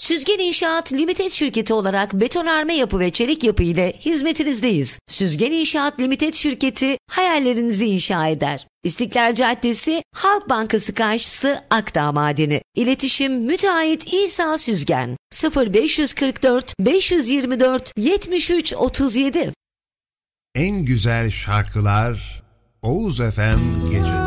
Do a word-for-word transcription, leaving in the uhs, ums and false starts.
Süzgen İnşaat Limited şirketi olarak betonarme yapı ve çelik yapı ile hizmetinizdeyiz. Süzgen İnşaat Limited şirketi hayallerinizi inşa eder. İstiklal Caddesi, Halk Bankası karşısı, Akdağ Madeni. İletişim müteahhit İsa Süzgen. sıfır beş kırk dört beş yirmi dört yetmiş üç otuz yedi. En güzel şarkılar Oğuz F M gece.